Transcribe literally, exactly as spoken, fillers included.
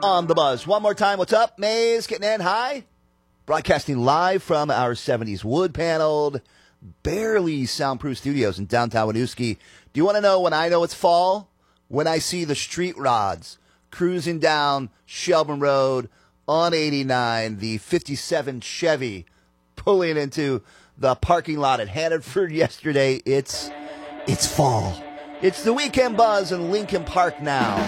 on the buzz. One more time, what's up? Maze getting in. Hi. Broadcasting live from our seventies wood-paneled, barely soundproof studios in downtown Winooski. Do you want to know when I know it's fall? When I see the street rods cruising down Shelburne Road on eighty-nine, the fifty-seven Chevy pulling into the parking lot at Hannaford yesterday. It's, it's fall. It's the Weekend Buzz in Lincoln Park now.